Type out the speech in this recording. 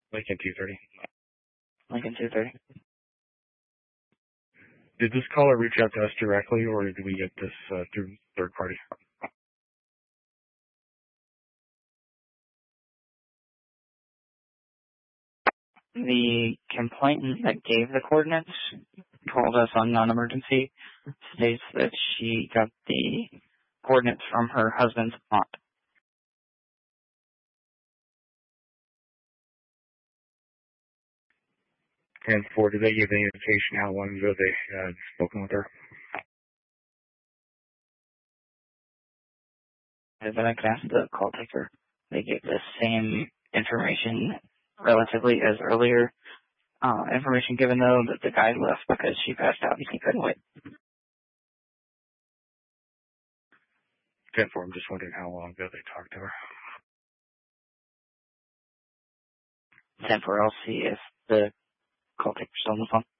Lincoln 230. Lincoln 230. Did this caller reach out to us directly, or did we get this through third party? The complainant that gave the coordinates called us on non-emergency, states that she got the coordinates from her husband's aunt. 10-4, did they give any indication how long ago they had spoken with her? And then I could ask the call taker. They gave the same information relatively as earlier. Information given, though, that the guy left because she passed out and he couldn't wait. 10-4, I'm just wondering how long ago they talked to her. 10-4, I'll see if the call taker's on the phone.